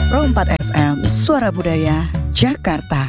Pro 4 FM, Suara Budaya, Jakarta.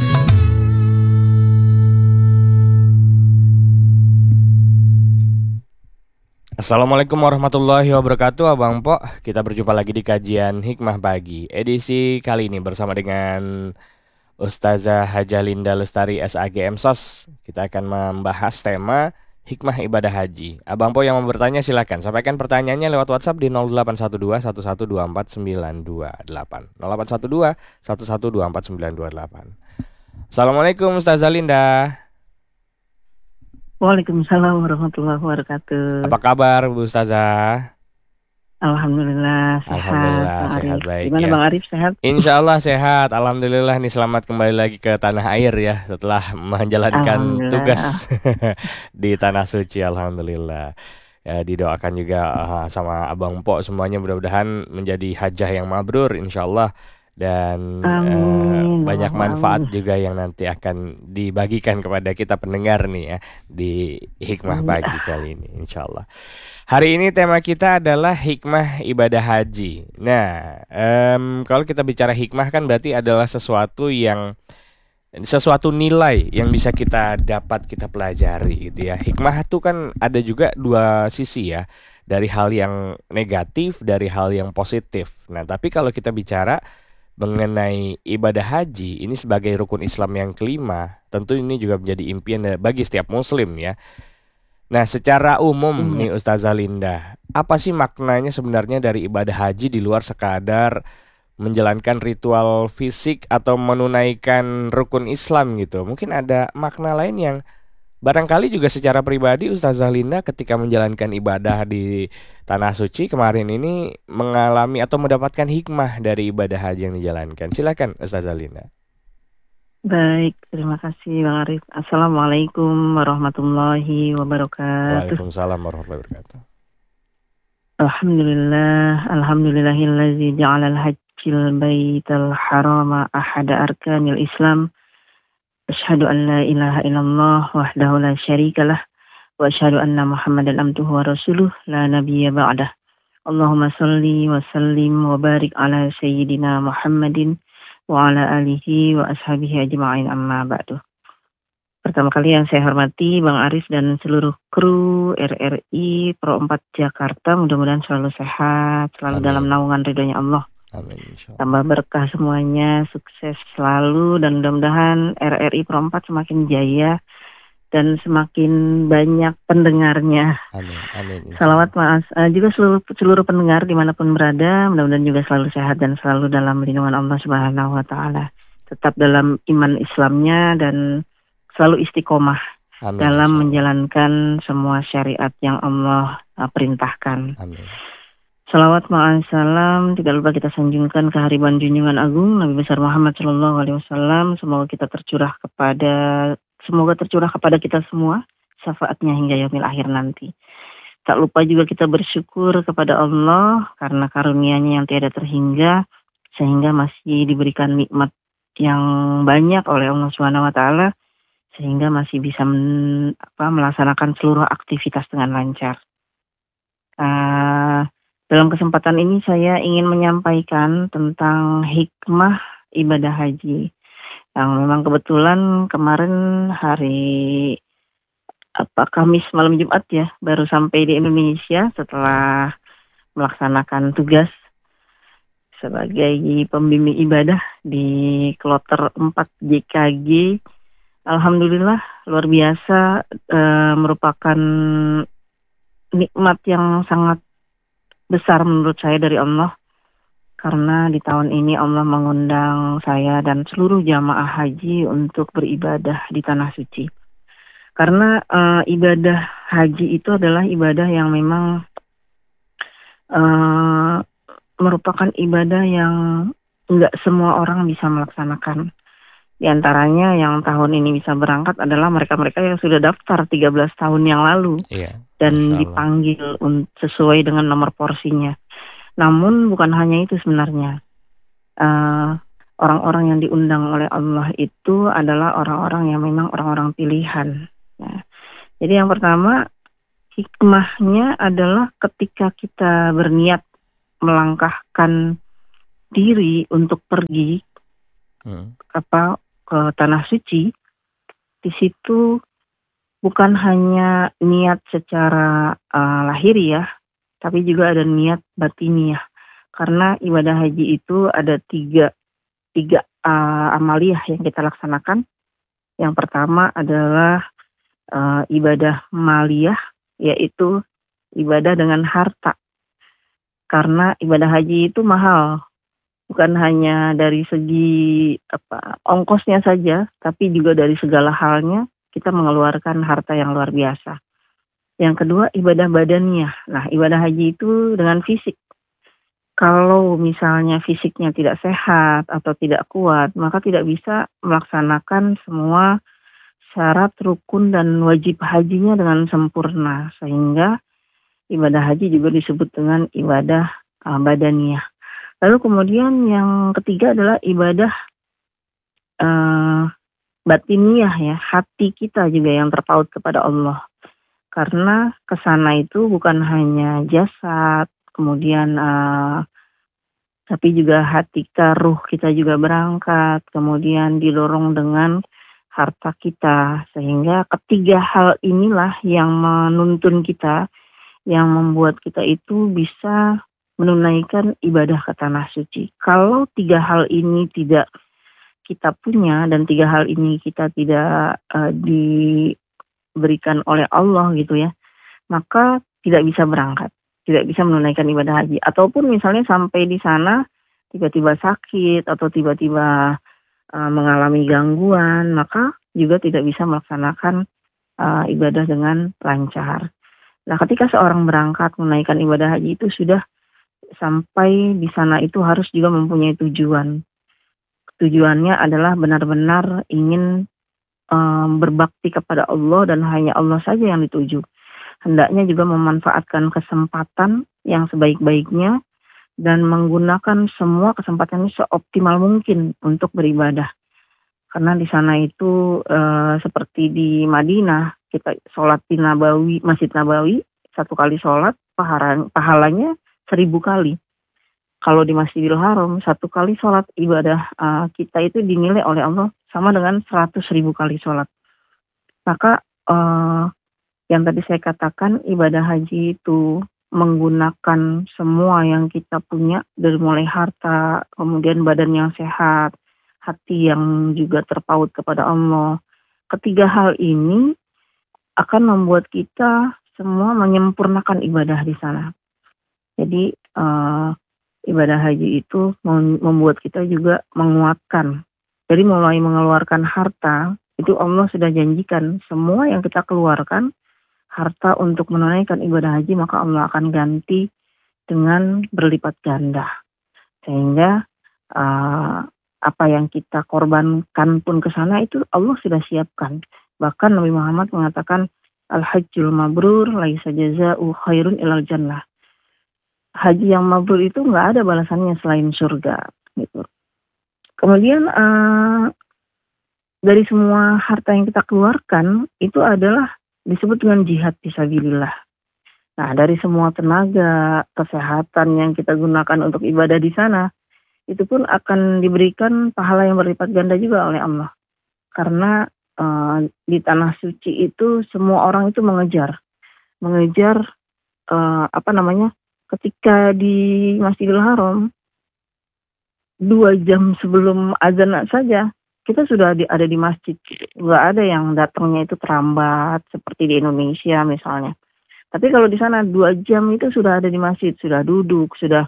Assalamualaikum warahmatullahi wabarakatuh, Abang Pok. Kita berjumpa lagi di kajian Hikmah Pagi. Edisi kali ini bersama dengan Ustazah Hajah Linda Lestari SAG MSOS. Kita akan membahas tema Hikmah Ibadah Haji. Abang Po yang mau bertanya silakan sampaikan pertanyaannya lewat WhatsApp di 0812 1124 928. 0812 1124 928. Assalamualaikum Ustazah Linda. Waalaikumsalam warahmatullahi wabarakatuh. Apa kabar Bu Ustazah? Alhamdulillah sehat. Alhamdulillah sehat, baik. Gimana ya. Bang Arif, sehat? Insya Allah sehat. Alhamdulillah nih, selamat kembali lagi ke tanah air ya setelah menjalankan tugas di tanah suci. Alhamdulillah. Ya, didoakan juga sama Abang Pok semuanya, mudah-mudahan menjadi hajah yang mabrur insya Allah. Dan banyak manfaat juga yang nanti akan dibagikan kepada kita pendengar nih ya di Hikmah Pagi kali ini insya Allah. Hari ini tema kita adalah hikmah ibadah haji. Nah, kalau kita bicara hikmah kan berarti adalah sesuatu nilai yang bisa kita dapat, kita pelajari gitu ya. Hikmah itu kan ada juga dua sisi ya, dari hal yang negatif, dari hal yang positif. Nah, tapi kalau kita bicara mengenai ibadah haji ini sebagai rukun Islam yang kelima, tentu ini juga menjadi impian bagi setiap muslim ya. Nah, secara umum nih Ustazah Linda, apa sih maknanya sebenarnya dari ibadah haji di luar sekadar menjalankan ritual fisik atau menunaikan rukun Islam gitu? Mungkin ada makna lain yang barangkali juga secara pribadi Ustazah Linda ketika menjalankan ibadah di Tanah Suci kemarin ini mengalami atau mendapatkan hikmah dari ibadah haji yang dijalankan. Silakan Ustazah Linda. Baik, terima kasih Bang Arif. Assalamualaikum warahmatullahi wabarakatuh. Waalaikumsalam warahmatullahi wabarakatuh. Alhamdulillahillazi ja'alal hajjil baital harama ahada arkanil Islam. Asyhadu an la ilaha illallah wahdahu la syarikalah wa asyhadu anna Muhammadan abduhu wa rasuluh la nabiyya ba'dah. Allahumma salli wa sallim wa barik ala sayyidina Muhammadin wa ala alihi wa ashabihi ajma'in, amma ba'du. Pertama kali yang saya hormati Bang Aris dan seluruh kru RRI Pro 4 Jakarta, mudah-mudahan selalu sehat, selalu dalam naungan ridhonya Allah. Amin. Tambah berkah semuanya, sukses selalu, dan mudah-mudahan RRI Pro 4 semakin jaya dan semakin banyak pendengarnya. Amin. Salawat Mas juga seluruh pendengar dimanapun berada, mudah-mudahan juga selalu sehat dan selalu dalam lindungan Allah Subhanahu Wa Taala. Tetap dalam iman Islamnya dan selalu istiqomah dalam menjalankan semua syariat yang Allah perintahkan. Amin. Salawat ma'asalam tidak lupa kita sanjungkan ke hariban junjungan agung Nabi besar Muhammad SAW. Semoga tercurah kepada kita semua syafaatnya hingga yaumil akhir nanti. Tak lupa juga kita bersyukur kepada Allah karena karunia-Nya yang tiada terhingga, sehingga masih diberikan nikmat yang banyak oleh Allah Subhanahu Wa Taala, sehingga masih bisa melaksanakan seluruh aktivitas dengan lancar. Dalam kesempatan ini saya ingin menyampaikan tentang hikmah ibadah haji yang memang kebetulan kemarin hari Kamis malam Jumat ya, baru sampai di Indonesia setelah melaksanakan tugas sebagai pembimbing ibadah di Kloter 4 JKG. Alhamdulillah luar biasa, merupakan nikmat yang sangat besar menurut saya dari Allah, karena di tahun ini Allah mengundang saya dan seluruh jamaah haji untuk beribadah di Tanah Suci. Karena ibadah haji itu adalah ibadah yang memang merupakan ibadah yang enggak semua orang bisa melaksanakan. Di antaranya yang tahun ini bisa berangkat adalah mereka-mereka yang sudah daftar 13 tahun yang lalu. Dan dipanggil sesuai dengan nomor porsinya. Namun bukan hanya itu sebenarnya. Orang-orang yang diundang oleh Allah itu adalah orang-orang yang memang orang-orang pilihan. Nah, jadi yang pertama, hikmahnya adalah ketika kita berniat melangkahkan diri untuk pergi Hmm. ke tanah suci, di situ bukan hanya niat secara lahiriah, tapi juga ada niat batiniah. Karena ibadah haji itu ada tiga amaliyah yang kita laksanakan. Yang pertama adalah ibadah maliyah, yaitu ibadah dengan harta. Karena ibadah haji itu mahal, bukan hanya dari segi ongkosnya saja, tapi juga dari segala halnya kita mengeluarkan harta yang luar biasa. Yang kedua, ibadah badannya. Nah, ibadah haji itu dengan fisik. Kalau misalnya fisiknya tidak sehat atau tidak kuat, maka tidak bisa melaksanakan semua syarat rukun dan wajib hajinya dengan sempurna. Sehingga ibadah haji juga disebut dengan ibadah badaniyah. Lalu kemudian yang ketiga adalah ibadah batiniyah ya, hati kita juga yang terpaut kepada Allah. Karena kesana itu bukan hanya jasad, kemudian tapi juga hati kita, ruh kita juga berangkat, kemudian didorong dengan harta kita. Sehingga ketiga hal inilah yang menuntun kita, yang membuat kita itu bisa menunaikan ibadah ke tanah suci. Kalau tiga hal ini tidak kita punya dan tiga hal ini kita tidak diberikan oleh Allah gitu ya, maka tidak bisa berangkat, tidak bisa menunaikan ibadah haji. Ataupun misalnya sampai di sana tiba-tiba sakit atau tiba-tiba mengalami gangguan, maka juga tidak bisa melaksanakan ibadah dengan lancar. Nah, ketika seorang berangkat menunaikan ibadah haji itu sudah sampai di sana itu harus juga mempunyai tujuan. Tujuannya adalah benar-benar ingin berbakti kepada Allah dan hanya Allah saja yang dituju. Hendaknya juga memanfaatkan kesempatan yang sebaik-baiknya dan menggunakan semua kesempatan ini seoptimal mungkin untuk beribadah. Karena di sana itu seperti di Madinah, kita sholat di Nabawi, Masjid Nabawi, satu kali sholat pahalanya 1000 kali. Kalau di Masjidil Haram, satu kali sholat ibadah kita itu dinilai oleh Allah sama dengan 100.000 kali sholat. Maka yang tadi saya katakan, ibadah haji itu menggunakan semua yang kita punya, dari mulai harta, kemudian badan yang sehat, hati yang juga terpaut kepada Allah. Ketiga hal ini akan membuat kita semua menyempurnakan ibadah di sana. Jadi ibadah haji itu membuat kita juga menguatkan. Jadi mulai mengeluarkan harta, itu Allah sudah janjikan semua yang kita keluarkan, harta untuk menunaikan ibadah haji, maka Allah akan ganti dengan berlipat ganda. Sehingga apa yang kita korbankan pun ke sana itu Allah sudah siapkan. Bahkan Nabi Muhammad mengatakan, Al-Hajjul Mabrur laisa jaza'u khairun ilal jannah. Haji yang mabrur itu nggak ada balasannya selain surga. Gitu. Kemudian dari semua harta yang kita keluarkan itu adalah disebut dengan jihad fisabilillah. Nah, dari semua tenaga, kesehatan yang kita gunakan untuk ibadah di sana, itu pun akan diberikan pahala yang berlipat ganda juga oleh Allah. Karena di tanah suci itu semua orang itu mengejar ketika di Masjidil Haram 2 jam sebelum azan saja kita sudah ada di masjid. Nggak ada yang datangnya itu terlambat seperti di Indonesia misalnya. Tapi kalau di sana 2 jam itu sudah ada di masjid, sudah duduk, sudah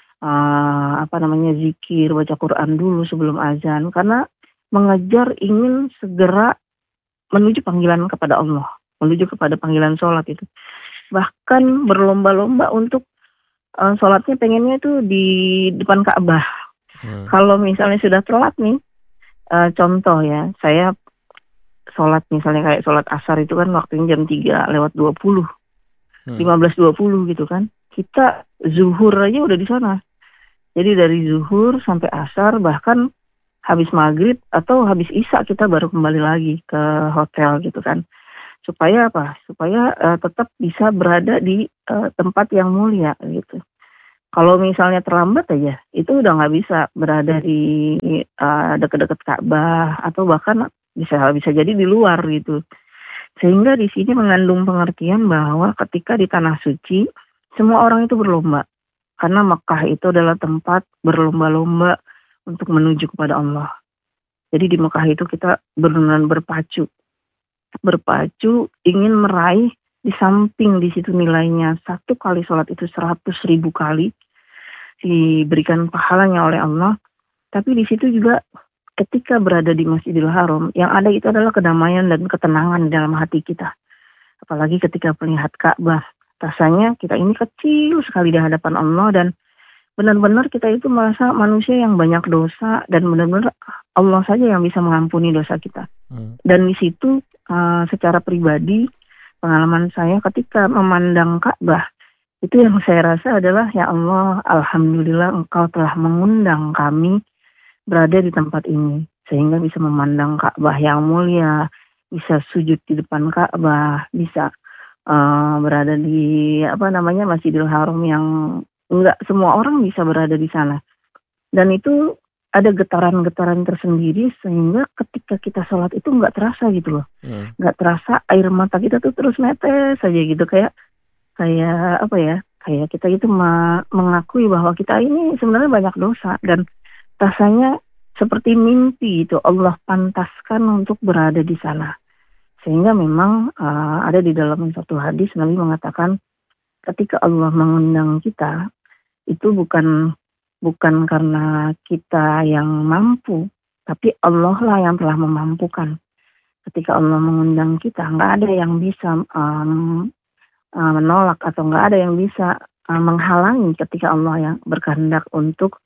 zikir, baca Quran dulu sebelum azan, karena mengejar ingin segera menuju panggilan kepada Allah, menuju kepada panggilan sholat itu. Bahkan berlomba-lomba untuk sholatnya pengennya itu di depan Ka'bah. Kalau misalnya sudah telat nih, contoh ya, saya sholat misalnya kayak sholat asar itu kan waktunya jam 3:20, 15:20 gitu kan. Kita zuhur aja udah di sana. Jadi dari zuhur sampai asar, bahkan habis maghrib atau habis isya kita baru kembali lagi ke hotel gitu kan. Supaya apa? Supaya tetap bisa berada di tempat yang mulia gitu. Kalau misalnya terlambat aja, itu udah nggak bisa berada di dekat-dekat Ka'bah atau bahkan bisa bisa jadi di luar gitu. Sehingga di sini mengandung pengertian bahwa ketika di tanah suci, semua orang itu berlomba. Karena Mekah itu adalah tempat berlomba-lomba untuk menuju kepada Allah. Jadi di Mekah itu kita benar-benar berpacu ingin meraih, di samping di situ nilainya satu kali sholat itu 100.000 kali diberikan pahalanya oleh Allah. Tapi di situ juga ketika berada di Masjidil Haram, yang ada itu adalah kedamaian dan ketenangan di dalam hati kita. Apalagi ketika melihat Ka'bah, rasanya kita ini kecil sekali di hadapan Allah, dan benar-benar kita itu merasa manusia yang banyak dosa, dan benar-benar Allah saja yang bisa mengampuni dosa kita. Dan di situ secara pribadi, pengalaman saya ketika memandang Ka'bah, itu yang saya rasa adalah, ya Allah, alhamdulillah Engkau telah mengundang kami berada di tempat ini, sehingga bisa memandang Ka'bah yang mulia, bisa sujud di depan Ka'bah, bisa berada di Masjidil Haram yang enggak semua orang bisa berada di sana. Dan itu ada getaran-getaran tersendiri, sehingga ketika kita sholat itu nggak terasa gitu loh. Nggak terasa, air mata kita tuh terus netes saja gitu, kayak kita itu mengakui bahwa kita ini sebenarnya banyak dosa, dan rasanya seperti mimpi itu Allah pantaskan untuk berada di sana. Sehingga memang ada di dalam satu hadis Nabi mengatakan ketika Allah mengundang kita itu bukan karena kita yang mampu, tapi Allah lah yang telah memampukan. Ketika Allah mengundang kita, nggak ada yang bisa menolak atau nggak ada yang bisa menghalangi ketika Allah yang berkehendak untuk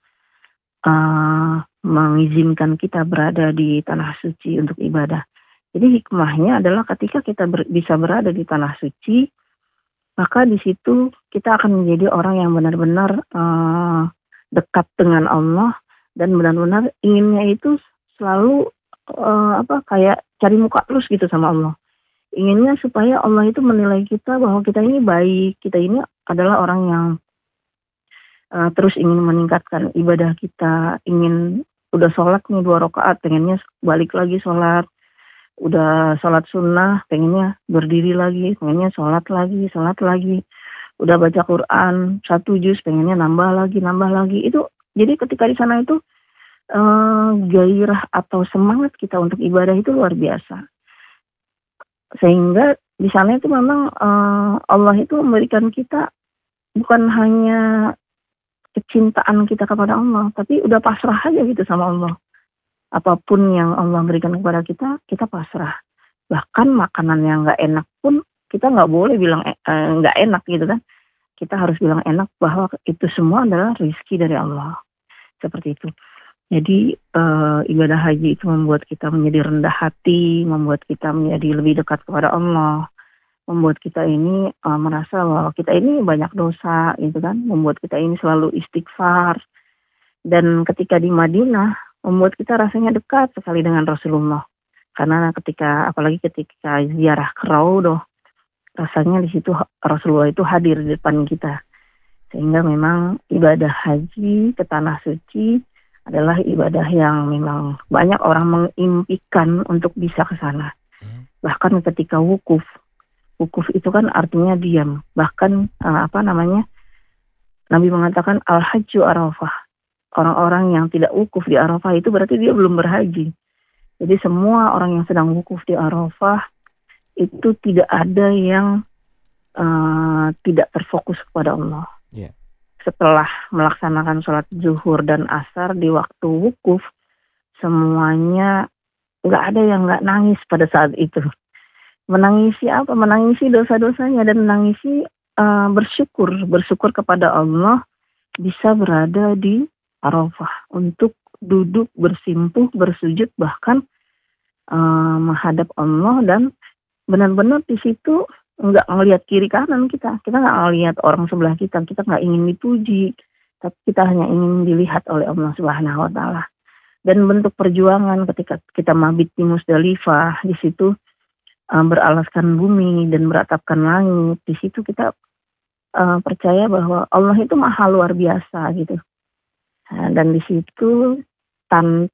mengizinkan kita berada di tanah suci untuk ibadah. Jadi hikmahnya adalah ketika kita bisa berada di tanah suci, maka di situ kita akan menjadi orang yang benar-benar dekat dengan Allah, dan benar-benar inginnya itu selalu kayak cari muka terus gitu sama Allah. Inginnya supaya Allah itu menilai kita bahwa kita ini baik, kita ini adalah orang yang terus ingin meningkatkan ibadah kita, ingin udah sholat nih 2 rakaat, pengennya balik lagi sholat, udah sholat sunnah, pengennya berdiri lagi, pengennya sholat lagi, udah baca Quran 1 juz, pengennya nambah lagi. Itu jadi ketika di sana itu gairah atau semangat kita untuk ibadah itu luar biasa. Sehingga di sana itu memang Allah itu memberikan kita bukan hanya kecintaan kita kepada Allah, tapi udah pasrah aja gitu sama Allah. Apapun yang Allah berikan kepada kita, kita pasrah. Bahkan makanan yang nggak enak pun kita nggak boleh bilang nggak enak gitu kan. Kita harus bilang enak, bahwa itu semua adalah rezeki dari Allah. Seperti itu. Jadi ibadah haji itu membuat kita menjadi rendah hati, membuat kita menjadi lebih dekat kepada Allah, membuat kita ini merasa bahwa kita ini banyak dosa gitu kan, membuat kita ini selalu istighfar. Dan ketika di Madinah, membuat kita rasanya dekat sekali dengan Rasulullah. Karena apalagi ketika ziarah ke Raudhah, rasanya di situ Rasulullah itu hadir di depan kita. Sehingga memang ibadah haji ke tanah suci adalah ibadah yang memang banyak orang mengimpikan untuk bisa ke sana. Bahkan ketika wukuf itu kan artinya diam. Bahkan Nabi mengatakan al-hajju arafah. Orang-orang yang tidak wukuf di Arafah itu berarti dia belum berhaji. Jadi semua orang yang sedang wukuf di Arafah itu tidak ada yang tidak terfokus kepada Allah. Yeah. Setelah melaksanakan sholat zuhur dan asar di waktu wukuf, semuanya nggak ada yang nggak nangis pada saat itu. Menangisi apa? Menangisi dosa-dosanya, dan menangisi bersyukur kepada Allah bisa berada di Arafah untuk duduk, bersimpuh, bersujud, bahkan menghadap Allah, dan benar-benar di situ nggak ngelihat kiri kanan kita nggak ngelihat orang sebelah kita nggak ingin dipuji, tapi kita hanya ingin dilihat oleh Allah Subhanahu Wa Taala. Dan bentuk perjuangan ketika kita mabit di Musdalifah, di situ beralaskan bumi dan beratapkan langit, di situ kita percaya bahwa Allah itu maha luar biasa gitu. Dan di situ